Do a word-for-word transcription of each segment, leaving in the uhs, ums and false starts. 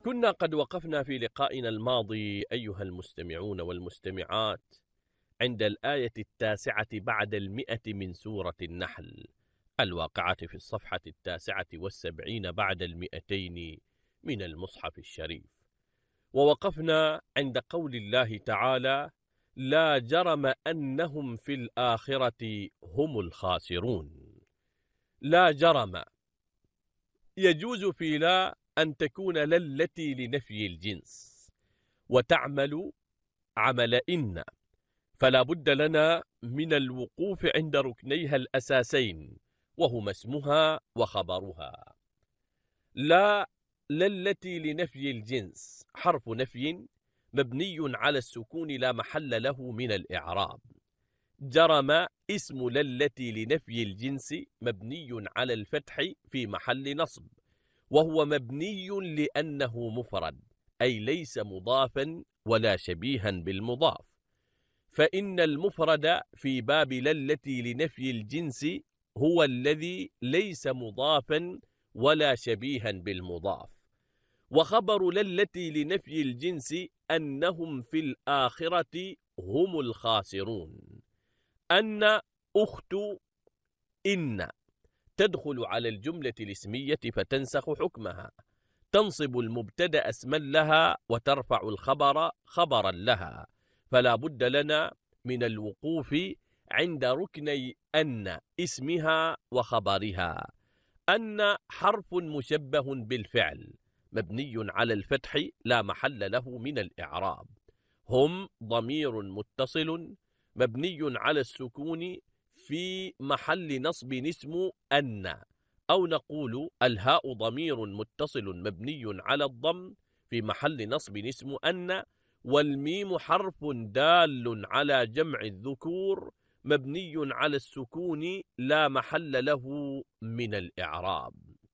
كنا قد وقفنا في لقائنا الماضي أيها المستمعون والمستمعات عند الآية التاسعة بعد المئة من سورة النحل الواقعة في الصفحة التاسعة والسبعين بعد المئتين من المصحف الشريف. ووقفنا عند قول الله تعالى: لا جرم أنهم في الآخرة هم الخاسرون. لا جرم يجوز في لا أن تكون لا التي لنفي الجنس وتعمل عمل إن، فلا بد لنا من الوقوف عند ركنيها الأساسين وهما اسمها وخبرها. لا لا التي لنفي الجنس حرف نفي مبني على السكون لا محل له من الإعراب. جرم اسم لا التي لنفي الجنس مبني على الفتح في محل نصب، وهو مبني لأنه مفرد أي ليس مضافا ولا شبيها بالمضاف، فإن المفرد في باب لا التي لنفي الجنس هو الذي ليس مضافا ولا شبيها بالمضاف. وخبر لا التي لنفي الجنس أنهم في الآخرة هم الخاسرون. أن أخت إن تدخل على الجملة الاسمية فتنسخ حكمها، تنصب المبتدأ اسما لها وترفع الخبر خبرا لها، فلا بد لنا من الوقوف عند ركني أن اسمها وخبرها. أن حرف مشبه بالفعل مبني على الفتح لا محل له من الإعراب. هم ضمير متصل مبني على السكون في محل نصب اسم أن، أو نقول الهاء ضمير متصل مبني على الضم في محل نصب اسم أن، والميم حرف دال على جمع الذكور مبني على السكون لا محل له من الإعراب.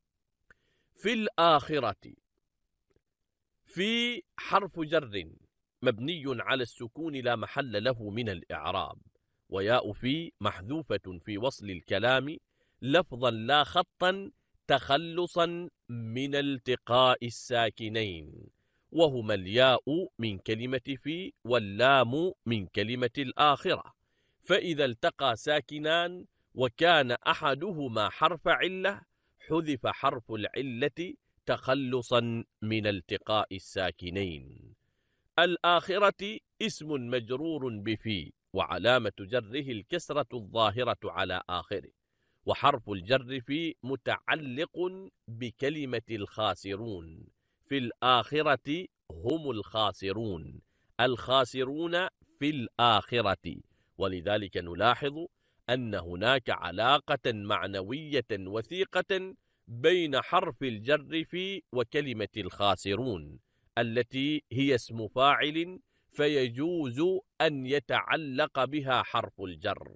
في الآخرة في حرف جر مبني على السكون لا محل له من الإعراب، وياء في محذوفة في وصل الكلام لفظا لا خطا تخلصا من التقاء الساكنين، وهما الياء من كلمة في واللام من كلمة الآخرة، فإذا التقى ساكنان وكان أحدهما حرف علة حذف حرف العلة تخلصا من التقاء الساكنين. الآخرة اسم مجرور بفي وعلامة جره الكسرة الظاهرة على آخره، وحرف الجر في متعلق بكلمة الخاسرون. في الآخرة هم الخاسرون، الخاسرون في الآخرة، ولذلك نلاحظ أن هناك علاقة معنوية وثيقة بين حرف الجر في وكلمة الخاسرون التي هي اسم فاعل، فيجوز أن يتعلق بها حرف الجر.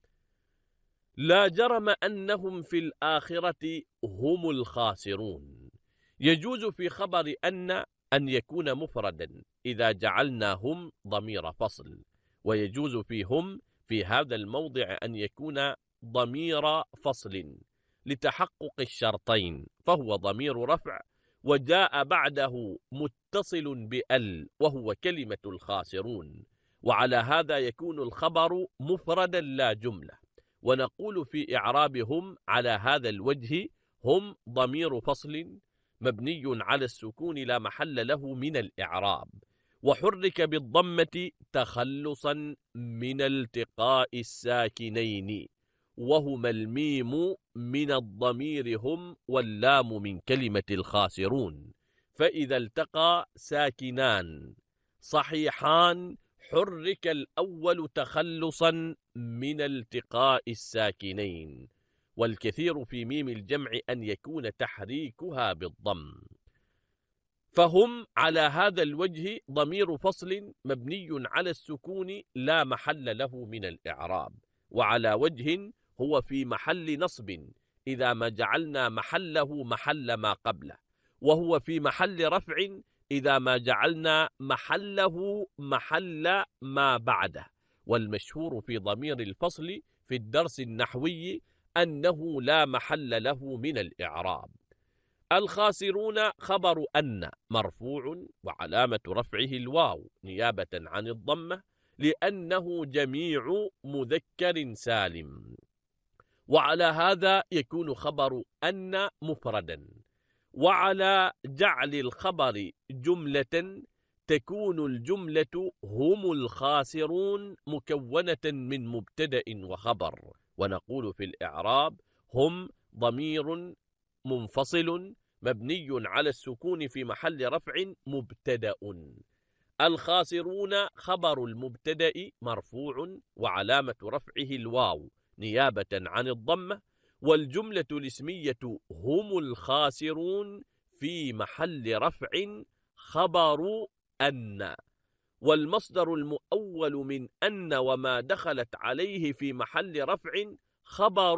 لا جرم أنهم في الآخرة هم الخاسرون. يجوز في خبر أن أن يكون مفردا إذا جعلناهم ضمير فصل، ويجوز فيهم في هذا الموضع أن يكون ضمير فصل لتحقق الشرطين، فهو ضمير رفع وجاء بعده متصل بأل وهو كلمة الخاسرون، وعلى هذا يكون الخبر مفردا لا جملة، ونقول في إعرابهم على هذا الوجه: هم ضمير فصل مبني على السكون لا محل له من الإعراب، وحرك بالضمة تخلصا من التقاء الساكنين، وهما الميم من الضمير هم واللام من كلمة الخاسرون، فإذا التقى ساكنان صحيحان حرك الأول تخلصا من التقاء الساكنين، والكثير في ميم الجمع أن يكون تحريكها بالضم. فهم على هذا الوجه ضمير فصل مبني على السكون لا محل له من الإعراب، وعلى وجه هو في محل نصب إذا ما جعلنا محله محل ما قبله، وهو في محل رفع إذا ما جعلنا محله محل ما بعده. والمشهور في ضمير الفصل في الدرس النحوي أنه لا محل له من الإعراب. الخاسرون خبر أن مرفوع وعلامة رفعه الواو نيابة عن الضمة لأنه جميع مذكر سالم، وعلى هذا يكون خبر أن مفردا. وعلى جعل الخبر جملة تكون الجملة هم الخاسرون مكونة من مبتدأ وخبر، ونقول في الإعراب هم ضمير منفصل مبني على السكون في محل رفع مبتدأ. الخاسرون خبر المبتدأ مرفوع وعلامة رفعه الواو نيابة عن الضمة، والجملة الاسمية هم الخاسرون في محل رفع خبر أن، والمصدر المؤول من أن وما دخلت عليه في محل رفع خبر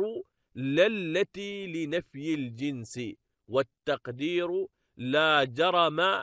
للتي لنفي الجنس، والتقدير لا جرم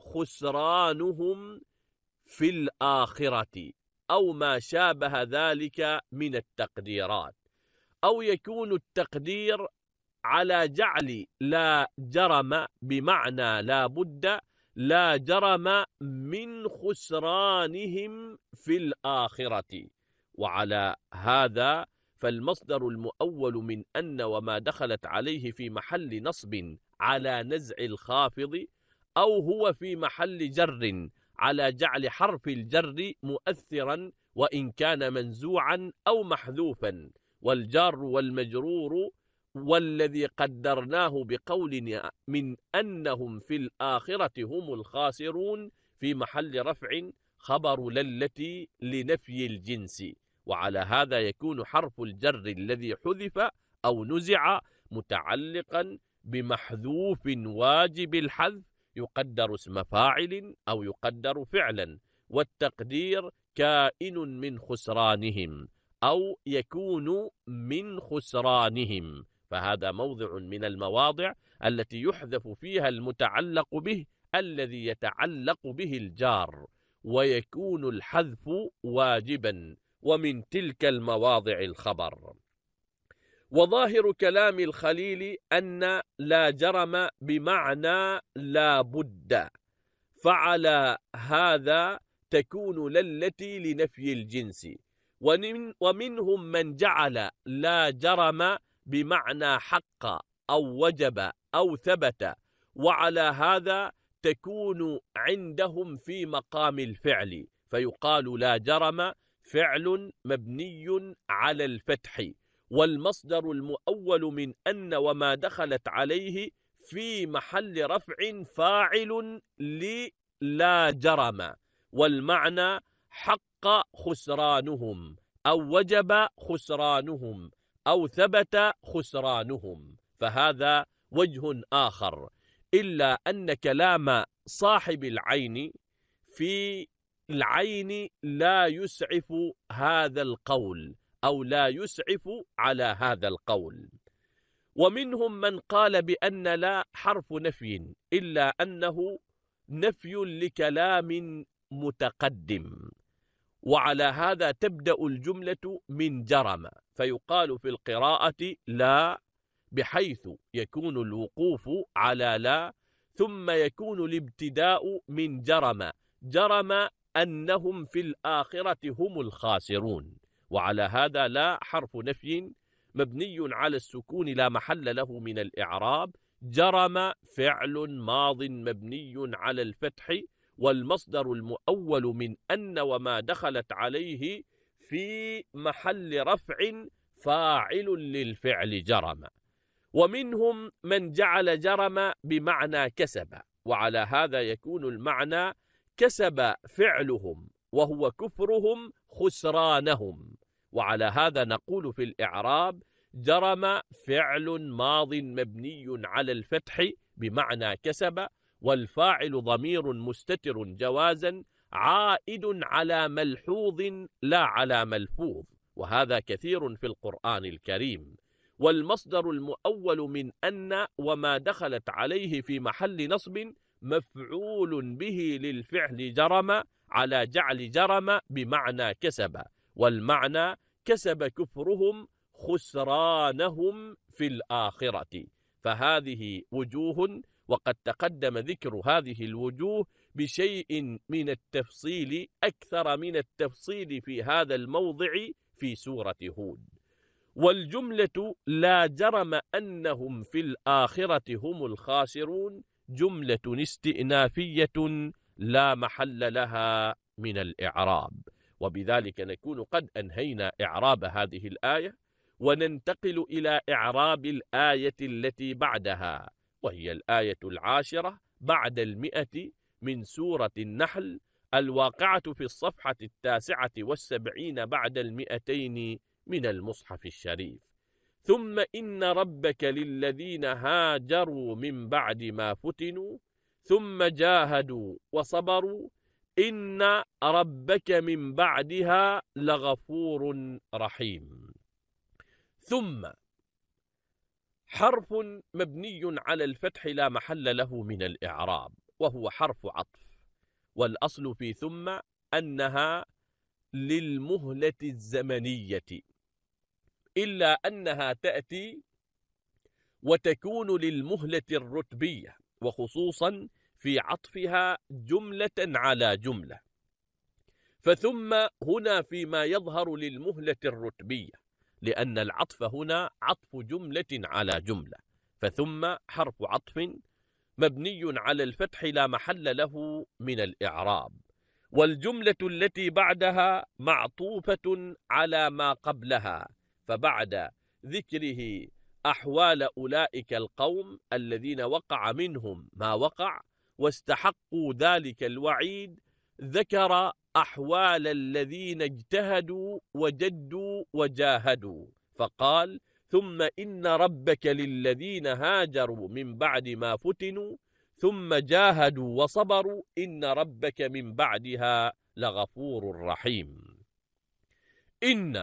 خسرانهم في الآخرة أو ما شابه ذلك من التقديرات. أو يكون التقدير على جعل لا جرم بمعنى لا بد لا جرم من خسرانهم في الآخرة، وعلى هذا فالمصدر المؤول من أن وما دخلت عليه في محل نصب على نزع الخافض، أو هو في محل جر على جعل حرف الجر مؤثرا وإن كان منزوعا أو محذوفا، والجار والمجرور والذي قدرناه بقولنا من أنهم في الآخرة هم الخاسرون في محل رفع خبر للتي لنفي الجنس، وعلى هذا يكون حرف الجر الذي حذف أو نزع متعلقا بمحذوف واجب الحذف يقدر اسم فاعل أو يقدر فعلا، والتقدير كائن من خسرانهم أو يكون من خسرانهم، فهذا موضع من المواضع التي يحذف فيها المتعلق به الذي يتعلق به الجار، ويكون الحذف واجبا، ومن تلك المواضع الخبر. وظاهر كلام الخليل أن لا جرم بمعنى لا بد، فعلى هذا تكون للتي لنفي الجنس. ومن ومنهم من جعل لا جرم بمعنى حق أو وجب أو ثبت، وعلى هذا تكون عندهم في مقام الفعل، فيقال لا جرم فعل مبني على الفتح، والمصدر المؤول من أن وما دخلت عليه في محل رفع فاعل للا جرم، والمعنى حق خسرانهم أو وجب خسرانهم أو ثبت خسرانهم، فهذا وجه آخر، إلا أن كلام صاحب العين في العين لا يسعف هذا القول أو لا يسعف على هذا القول. ومنهم من قال بأن لا حرف نفي، إلا أنه نفي لكلام متقدم، وعلى هذا تبدأ الجملة من جرم، فيقال في القراءة لا بحيث يكون الوقوف على لا، ثم يكون الابتداء من جرم، جرم أنهم في الآخرة هم الخاسرون، وعلى هذا لا حرف نفي مبني على السكون لا محل له من الإعراب، جرم فعل ماض مبني على الفتح، والمصدر المؤول من أن وما دخلت عليه في محل رفع فاعل للفعل جرم. ومنهم من جعل جرم بمعنى كسب، وعلى هذا يكون المعنى كسب فعلهم وهو كفرهم خسرانهم، وعلى هذا نقول في الإعراب جرم فعل ماض مبني على الفتح بمعنى كسب، والفاعل ضمير مستتر جوازا عائد على ملحوظ لا على ملفوظ، وهذا كثير في القرآن الكريم. والمصدر المؤول من أن وما دخلت عليه في محل نصب مفعول به للفعل جرم على جعل جرم بمعنى كسب، والمعنى كسب كفرهم خسرانهم في الآخرة، فهذه وجوه، وقد تقدم ذكر هذه الوجوه بشيء من التفصيل أكثر من التفصيل في هذا الموضع في سورة هود. والجملة لا جرم أنهم في الآخرة هم الخاسرون جملة استئنافية لا محل لها من الإعراب، وبذلك نكون قد أنهينا إعراب هذه الآية، وننتقل إلى إعراب الآية التي بعدها، وهي الآية العاشرة بعد المئة من سورة النحل، الواقعة في الصفحة التاسعة والسبعين بعد المئتين من المصحف الشريف. ثم إن ربك للذين هاجروا من بعد ما فتنوا ثم جاهدوا وصبروا إن ربك من بعدها لغفور رحيم. ثم حرف مبني على الفتح لا محل له من الإعراب، وهو حرف عطف، والأصل في ثم أنها للمهلة الزمنية، إلا أنها تأتي وتكون للمهلة الرتبية، وخصوصا في عطفها جملة على جملة. فثم هنا فيما يظهر للمهلة الرتبية، لأن العطف هنا عطف جملة على جملة، فثم حرف عطف مبني على الفتح لا محل له من الإعراب، والجملة التي بعدها معطوفة على ما قبلها، فبعد ذكره أحوال أولئك القوم الذين وقع منهم ما وقع واستحقوا ذلك الوعيد، ذكر أحوال الذين اجتهدوا وجدوا وجاهدوا، فقال ثم إن ربك للذين هاجروا من بعد ما فتنوا ثم جاهدوا وصبروا إن ربك من بعدها لغفور رحيم. إن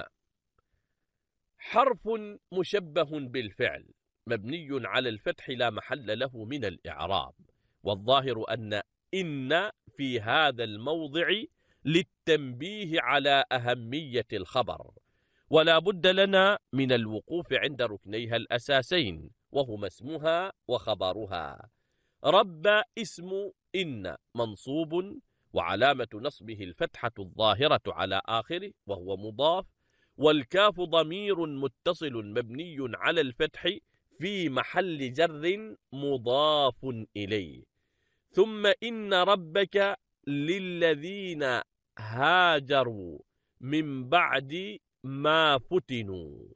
حرف مشبه بالفعل مبني على الفتح لا محل له من الإعراب، والظاهر أن إن في هذا الموضع للتنبيه على أهمية الخبر، ولا بد لنا من الوقوف عند ركنيها الأساسين، وهما اسمها وخبرها. رب اسم إن منصوب، وعلامة نصبه الفتحة الظاهرة على آخره وهو مضاف، والكاف ضمير متصل مبني على الفتح في محل جر مضاف إليه. ثم إن ربك للذين هاجروا من بعد ما فتنوا،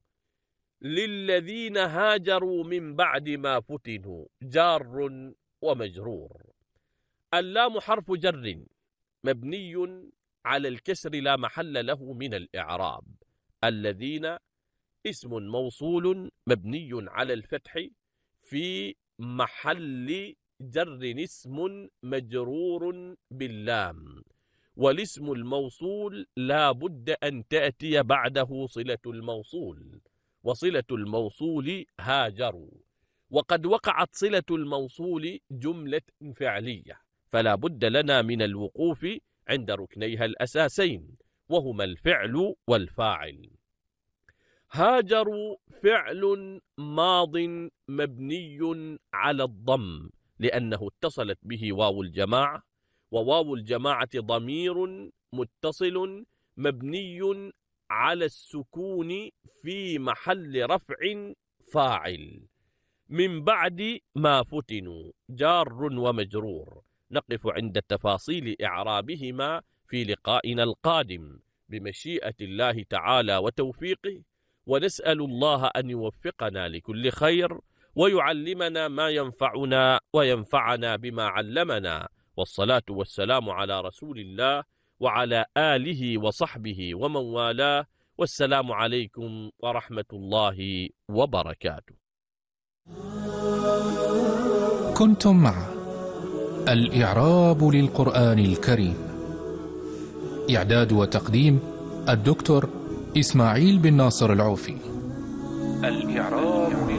للذين هاجروا من بعد ما فتنوا جار ومجرور. اللام حرف جر مبني على الكسر لا محل له من الإعراب. الذين اسم موصول مبني على الفتح في محل جر اسم مجرور باللام، والاسم الموصول لا بد أن تأتي بعده صلة الموصول، وصلة الموصول هاجروا، وقد وقعت صلة الموصول جملة فعلية، فلا بد لنا من الوقوف عند ركنيها الأساسين وهما الفعل والفاعل. هاجروا فعل ماض مبني على الضم لأنه اتصلت به واو الجماعة، وواو الجماعة ضمير متصل مبني على السكون في محل رفع فاعل. من بعد ما فتنوا جار ومجرور. نقف عند تفاصيل إعرابهما في لقائنا القادم بمشيئة الله تعالى وتوفيقه، ونسأل الله أن يوفقنا لكل خير ويعلمنا ما ينفعنا وينفعنا بما علمنا، والصلاة والسلام على رسول الله وعلى آله وصحبه ومن والاه، والسلام عليكم ورحمة الله وبركاته. كنتم مع الإعراب للقرآن الكريم، إعداد وتقديم الدكتور إسماعيل بن ناصر العوفي. الإعراب